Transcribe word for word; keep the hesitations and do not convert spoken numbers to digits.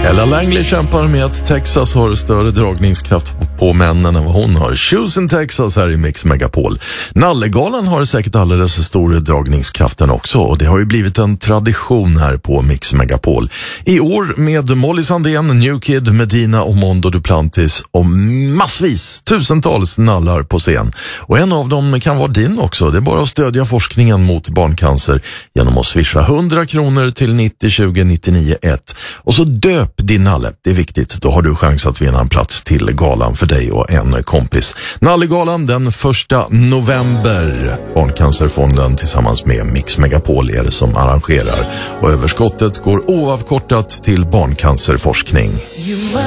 Ella Langley kämpar med att Texas har större dragningskraft på männen än vad hon har. Choosing Texas här i Mix Megapol. Nallegalan har säkert alldeles för stor dragningskraften också, och det har ju blivit en tradition här på Mix Megapol. I år med Molly Sandén, New Kid, Medina och Mondo Duplantis och massvis, tusentals nallar på scen. Och en av dem kan vara din också. Det är bara att stödja forskningen mot barncancer genom att swisha hundra kronor till nittio tjugo nittionio ett. Och så döp din nalle, det är viktigt. Då har du chans att vinna en plats till galan för dig och en kompis. Nallegalan den första november. Barncancerfonden tillsammans med Mix Megapol är det som arrangerar. Och överskottet går oavkortat till barncancerforskning.